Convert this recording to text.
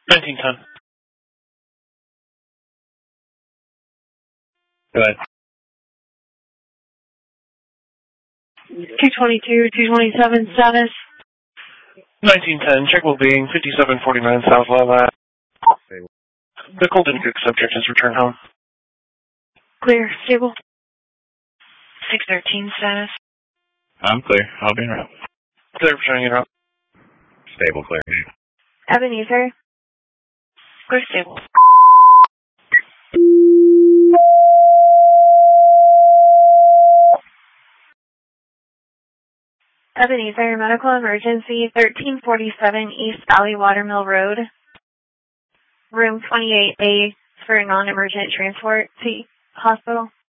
1910. Go ahead. 222, 227 status. 1910, check well being, 5749 South Lilac. The Golden Gook subject has returned home. Clear, stable. 613 status. I'm clear. I'll be in route. Clear for showing you route. Stable, clear. Ebenezer. Clear stable. Ebenezer, medical emergency, 1347 East Valley Watermill Road. Room 28A for non-emergent transport to hospital.